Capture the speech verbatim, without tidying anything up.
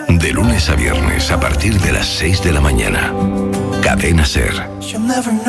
De lunes a viernes a partir de las seis de la mañana. Cadena Ser.